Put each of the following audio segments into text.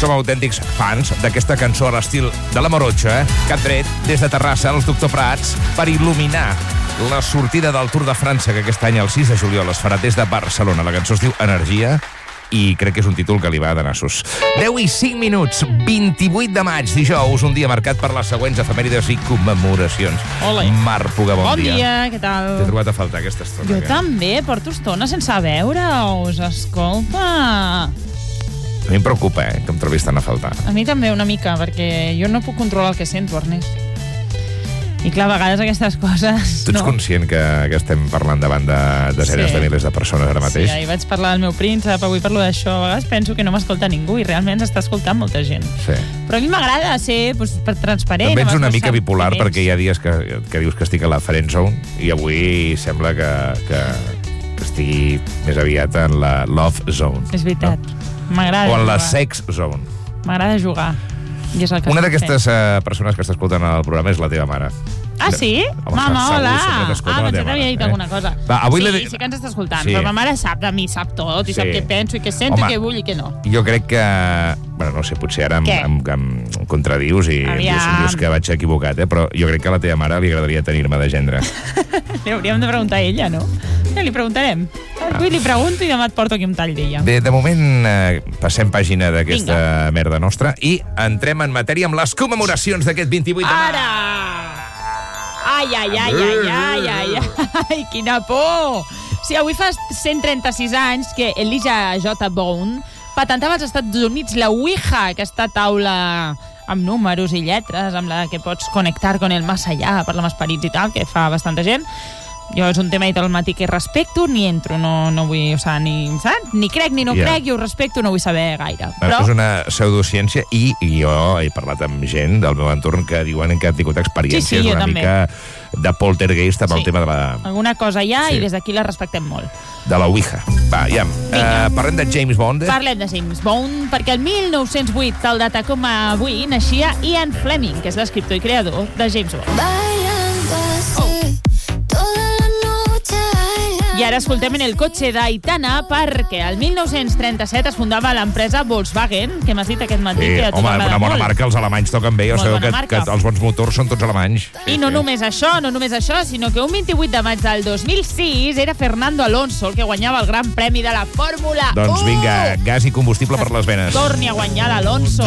som autèntics fans d'aquesta cançó a l'estil de la Morotxa, que han tret des de Terrassa els Doctor Prats per il·luminar la sortida del Tour de França, que aquest any, el 6 de juliol, es farà des de Barcelona. La cançó es diu Energia, i crec que és un títol que li va de nassos. 10 i 5 minuts, 28 de maig, dijous, un dia marcat per les següents efemèrides i commemoracions. Ole. Mar Puga, bon dia. Bon dia, què tal? T'he trobat a faltar aquesta estona. Jo també, porto estona sense veure-us, escolta. A mi em preocupa, que em trobis tant a faltar. A mi també una mica, perquè jo no puc controlar el que sento, Ernest. I clar, a vegades aquestes coses... Tu ets conscient que estem parlant davant de desenes de milers de persones ara mateix? Sí, ahir vaig parlar del meu príncep, avui parlo d'això. A vegades penso que no m'escolta ningú i realment s'està escoltant molta gent. Sí. Però a mi m'agrada ser transparent. També ets una mica bipolar perquè hi ha dies que dius que estic a la friendzone i avui sembla que estigui més aviat en la love zone. És veritat. No? M'agrada o en jugar. la sex zone. M'agrada jugar. I és el que una d'aquestes persones que està escoltant el programa és la teva mare. Ah, sí? Home, Mama, segur, hola. pensé que t'havia dit alguna cosa. Va, avui sí que ens està escoltant, però ma mare sap de mi, sap tot, i sap què penso, i què sento, i què vull i què no. Jo crec que... Bueno, no sé, potser ara em contradius i em dius que vaig equivocat, però jo crec que a la teva mare li agradaria tenir-me de gendre. Li hauríem de preguntar a ella, no? Ja li preguntarem. Avui li pregunto i demà et porto aquí un tall d'ella. Bé, de moment passem pàgina d'aquesta merda nostra i entrem en matèria amb les commemoracions d'aquest 28 de maig. Ara! Ai, quina por! Sí, avui fa 136 anys que Elijah J. Bone patentava als Estats Units la Ouija, aquesta taula amb números i lletres, amb la que pots connectar con el más allá, parlar amb esperits i tal, que fa bastanta gent. Jo és un tema i tot el matí que respecto, ni entro, no vull, o sigui, ni crec ni no crec, jo ho respecto, no vull saber gaire. Però... És una pseudociència i jo he parlat amb gent del meu entorn que diuen que han tingut experiències una mica de poltergeist amb el tema de la... Alguna cosa hi ha i des d'aquí la respectem molt. De la Ouija. Va, ja. Parlem de James Bond. Parlem de James Bond, perquè el 1908, tal data com avui, naixia Ian Fleming, que és l'escriptor i creador de James Bond. I ara escoltem en el cotxe d'Aitana perquè el 1937 es fundava l'empresa Volkswagen, que m'has dit aquest matí que a tu t'agrada molt. Una bona marca, els alemanys toquen bé, jo sabeu que els bons motors són tots alemanys. I no només això, sinó que un 28 de maig del 2006 era Fernando Alonso el que guanyava el Gran Premi de la Fórmula 1. Doncs vinga, gas i combustible per les venes. Torni a guanyar l'Alonso.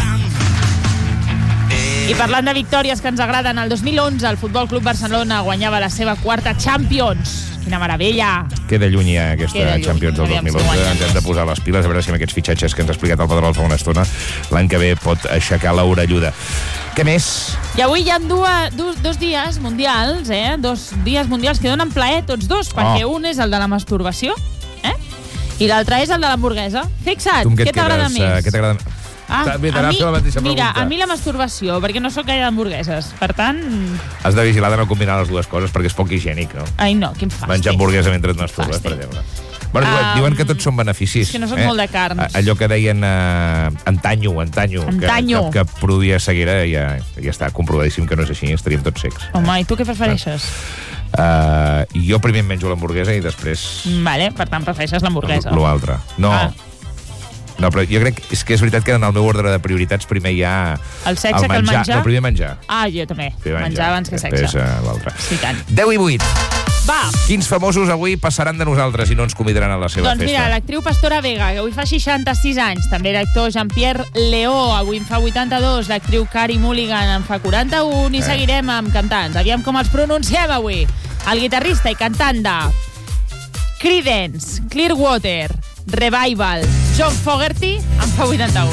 I parlant de victòries que ens agraden, el 2011 el Futbol Club Barcelona guanyava la seva quarta Champions. Quina meravella! Queda lluny aquesta Champions del 2011. Ens hem de posar les piles, a veure si amb aquests fitxatges que ens ha explicat el Pedrol fa una estona l'any que ve pot aixecar l'orelluda. Què més? I avui hi ha dos dies mundials, dos dies mundials que donen plaer tots dos, perquè un és el de la masturbació, i l'altre és el de l'hamburguesa. Fixa't, què t'agrada més? Què t'agrada més? A mi la masturbació, perquè no sóc gaire d'hamburgueses. Per tant... Has de vigilar de no combinar les dues coses perquè és poc higiènic, no? Ai, no, quin fàstic. Menjar hamburguesa mentre et masturbes, per exemple. Bueno, diuen que tots són beneficis. És que no soc molt de carns. Allò que deien antanyo, que produïa ceguera, ja està comprovadíssim que no és així, estaríem tots secs. Home, i tu què prefereixes? Jo primer em menjo l'hamburguesa i després... Vale, per tant prefereixes l'hamburguesa. L'altre. No, però jo crec que és veritat que en el meu ordre de prioritats primer hi ha el sexe que el menjar. No, primer menjar. Ah, jo també. Menjar abans que sexe. Després l'altre. Sí, tant. 10 i 8. Va. Quins famosos avui passaran de nosaltres i no ens convidaran a la seva festa? Doncs mira, l'actriu Pastora Vega, que avui fa 66 anys. També l'actor Jean-Pierre Leó, avui en fa 82. L'actriu Carey Mulligan en fa 41. I seguirem amb cantants. Aviam com els pronunciem avui. El guitarrista i cantant de Creedence, Clearwater Revival, John Fogerty en fa 81.